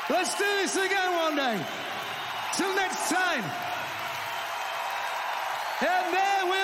Let's do this again one day. Till next time. And there we